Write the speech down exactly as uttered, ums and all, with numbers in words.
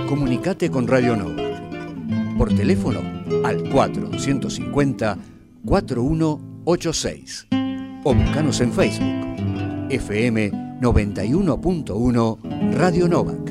Comunicate con Radio Nova. Por teléfono al cuatro dos cinco cero, cuatro uno ocho seis. O buscanos en Facebook. F M noventa y uno punto uno Radio Nova.